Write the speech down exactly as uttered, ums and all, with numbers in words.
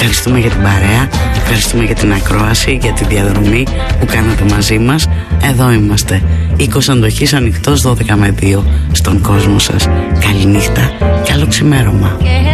Ευχαριστούμε για την παρέα, ευχαριστούμε για την ακρόαση, για τη διαδρομή που κάνατε μαζί μας. Εδώ είμαστε, οίκος Αντοχής ανοιχτός δώδεκα με δύο στον κόσμο σας. Καληνύχτα, καλό ξημέρωμα.